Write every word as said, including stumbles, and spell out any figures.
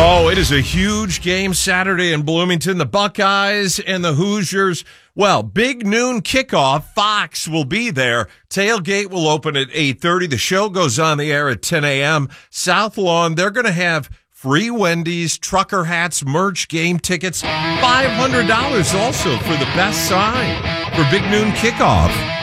Oh, it is a huge game Saturday in Bloomington. The Buckeyes and the Hoosiers. Well, big noon kickoff. Fox will be there. Tailgate will open at eight thirty. The show goes on the air at ten a.m. South Lawn, they're going to have free Wendy's, trucker hats, merch, game tickets. five hundred dollars also for the best sign for big noon kickoff.